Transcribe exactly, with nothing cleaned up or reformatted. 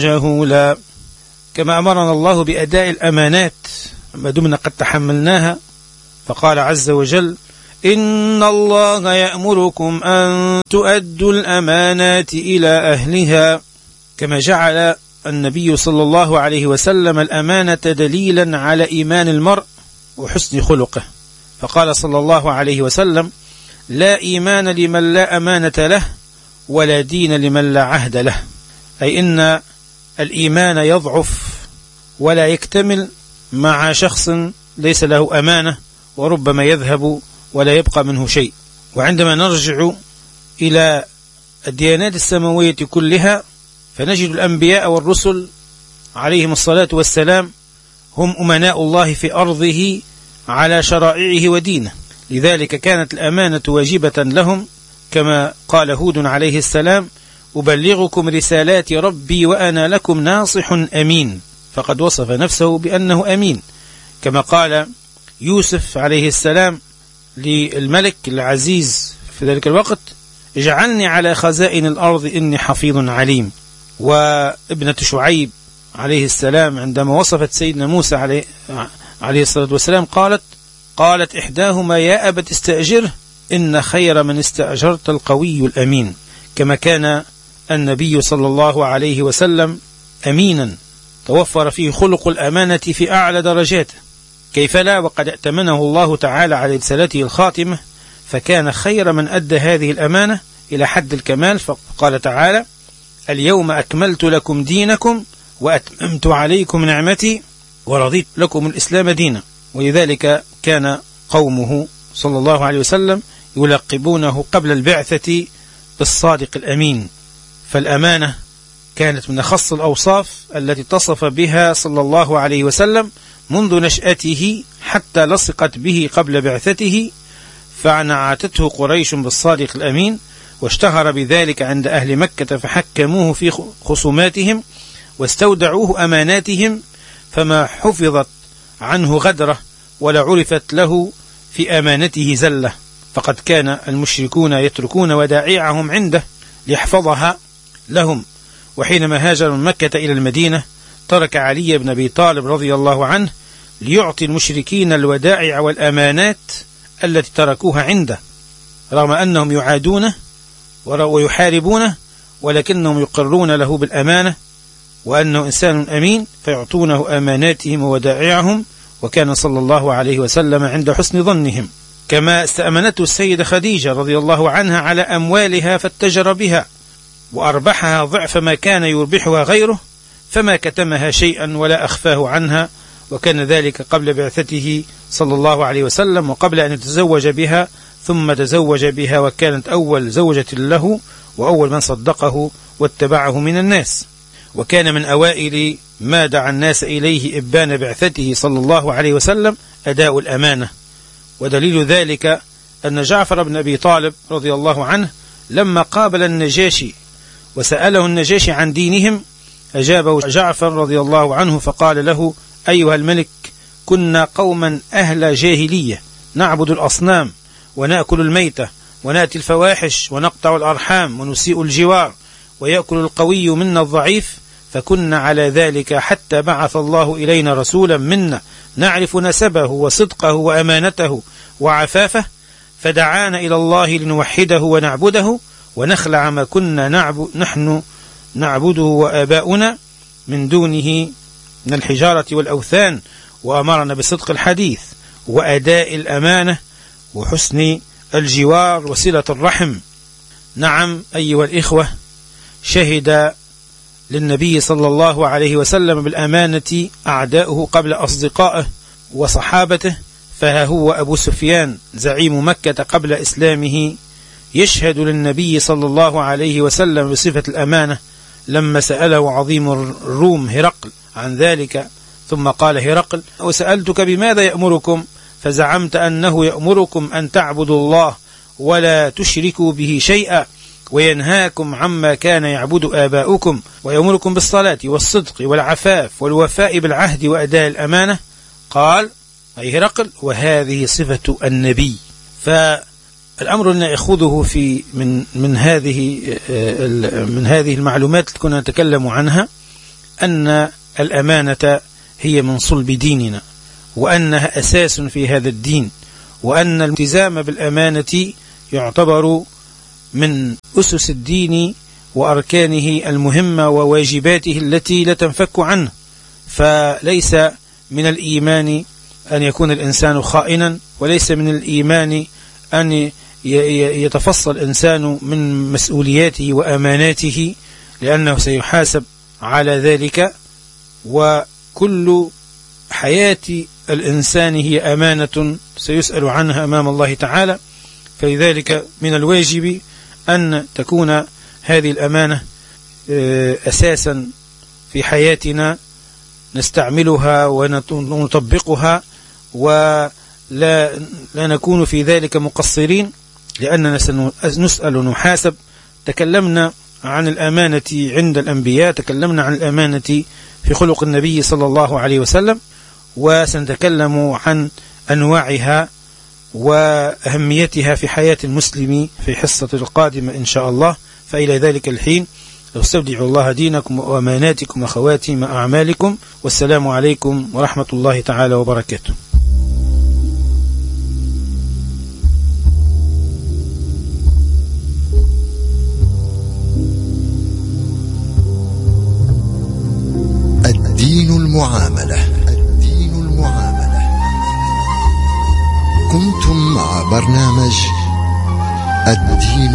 جهولا. كما أمرنا الله بأداء الأمانات ما دمنا قد تحملناها، فقال عز وجل: إن الله يأمركم أن تؤدوا الأمانات إلى أهلها. كما جعل النبي صلى الله عليه وسلم الأمانة دليلا على إيمان المرء وحسن خلقه، فقال صلى الله عليه وسلم: لا إيمان لمن لا أمانة له، ولا دين لمن لا عهد له. أي إن الإيمان يضعف ولا يكتمل مع شخص ليس له أمانة، وربما يذهب ولا يبقى منه شيء. وعندما نرجع إلى الديانات السماوية كلها فنجد الأنبياء والرسل عليهم الصلاة والسلام هم أمناء الله في أرضه على شرائعه ودينه، لذلك كانت الأمانة واجبة لهم، كما قال هود عليه السلام: أبلغكم رسالات ربي وأنا لكم ناصح أمين، فقد وصف نفسه بأنه أمين. كما قال يوسف عليه السلام للملك العزيز في ذلك الوقت: اجعلني على خزائن الأرض إني حفيظ عليم. وابنة شعيب عليه السلام عندما وصفت سيدنا موسى عليه, عليه الصلاة والسلام قالت قالت إحداهما: يا أبت استأجره إن خير من استأجرت القوي الأمين. كما كان النبي صلى الله عليه وسلم أمينا توفر فيه خلق الأمانة في أعلى درجاته، كيف لا وقد ائتمنه الله تعالى على رسالته الخاتمة، فكان خير من أدى هذه الأمانة إلى حد الكمال. فقال تعالى: اليوم أكملت لكم دينكم وأتممت عليكم نعمتي ورضيت لكم الإسلام دينا. ولذلك كان قومه صلى الله عليه وسلم يلقبونه قبل البعثة بالصادق الأمين. فالأمانة كانت من أخص الأوصاف التي اتصف بها صلى الله عليه وسلم منذ نشأته حتى لصقت به قبل بعثته، فنعتته قريش بالصادق الأمين، واشتهر بذلك عند أهل مكة فحكموه في خصوماتهم واستودعوه أماناتهم، فما حفظت عنه غدرة ولا عرفت له في أمانته زلة. فقد كان المشركون يتركون ودائعهم عنده ليحفظها لهم. وحينما هاجر من مكة إلى المدينة ترك علي بن أبي طالب رضي الله عنه ليعطي المشركين الودائع والأمانات التي تركوها عنده، رغم أنهم يعادونه ويحاربونه، ولكنهم يقرون له بالأمانة وأنه إنسان أمين، فيعطونه أماناتهم وودائعهم، وكان صلى الله عليه وسلم عند حسن ظنهم. كما استأمنته السيدة خديجة رضي الله عنها على أموالها فاتجر بها وأربحها ضعف ما كان يربحها غيره، فما كتمها شيئا ولا أخفاه عنها، وكان ذلك قبل بعثته صلى الله عليه وسلم وقبل أن يتزوج بها، ثم تزوج بها وكانت أول زوجة له وأول من صدقه واتبعه من الناس. وكان من أوائل ما دعا الناس إليه إبان بعثته صلى الله عليه وسلم أداء الأمانة. ودليل ذلك أن جعفر بن أبي طالب رضي الله عنه لما قابل النجاشي وسأله النجاشي عن دينهم أجابه جعفر رضي الله عنه فقال له: أيها الملك، كنا قوما أهل جاهلية نعبد الأصنام ونأكل الميتة ونأتي الفواحش ونقطع الأرحام ونسيء الجوار ويأكل القوي منا الضعيف، فكنا على ذلك حتى بعث الله إلينا رسولا منا نعرف نسبه وصدقه وأمانته وعفافه، فدعانا إلى الله لنوحده ونعبده ونخلع ما كنا نعبد نحن نعبده وآباؤنا من دونه من الحجارة والأوثان، وأمرنا بصدق الحديث وأداء الأمانة وحسن الجوار وصلة الرحم. نعم أيها الإخوة، شهد للنبي صلى الله عليه وسلم بالأمانة أعداؤه قبل أصدقائه وصحابته، فها هو أبو سفيان زعيم مكة قبل إسلامه يشهد للنبي صلى الله عليه وسلم بصفة الأمانة لما سأله عظيم الروم هرقل عن ذلك، ثم قال هرقل: وسألتك بماذا يأمركم؟ فزعمت أنه يأمركم أن تعبدوا الله ولا تشركوا به شيئا، وينهاكم عما كان يعبد آباؤكم، ويأمركم بالصلاة والصدق والعفاف والوفاء بالعهد وأداء الأمانة. قال أي هرقل: وهذه صفة النبي. فالأمر أن نأخذه في من من هذه من هذه المعلومات التي كنا نتكلم عنها، أن الأمانة هي من صلب ديننا، وأنها أساس في هذا الدين، وأن الالتزام بالأمانة يعتبر من أسس الدين وأركانه المهمة وواجباته التي لا تنفك عنه. فليس من الإيمان أن يكون الإنسان خائنا، وليس من الإيمان أن يتفصل الإنسان من مسؤولياته وأماناته، لأنه سيحاسب على ذلك. وكل حياة الإنسان هي أمانة سيسأل عنها أمام الله تعالى. فلذلك من الواجب أن تكون هذه الأمانة أساسا في حياتنا نستعملها ونطبقها، ولا لا نكون في ذلك مقصرين، لأننا سنسأل ونحاسب. تكلمنا عن الأمانة عند الأنبياء، تكلمنا عن الأمانة في خلق النبي صلى الله عليه وسلم، وسنتكلم عن أنواعها وأهميتها في حياة المسلم في حصة القادمة إن شاء الله. فإلى ذلك الحين استودع الله دينكم وأماناتكم وخواتيم أعمالكم، والسلام عليكم ورحمة الله تعالى وبركاته. الدين المعاملة. الدين المعاملة. كنتم مع برنامج الدين